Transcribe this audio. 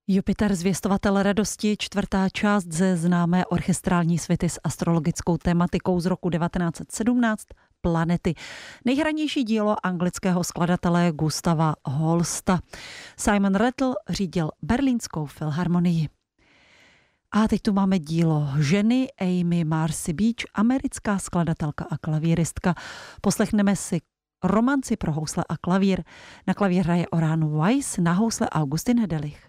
Jupiter, zvěstovatel radosti, čtvrtá část ze známé orchestrální suity s astrologickou tematikou z roku 1917, Planety. Nejhranější dílo anglického skladatele Gustava Holsta. Simon Rattle řídil Berlínskou filharmonii. A teď tu máme dílo ženy Amy Marcy Beach, americká skladatelka a klavíristka. Poslechneme si romanci pro housle a klavír. Na klavír hraje Orán Weiss, na housle Augustin Hedelich.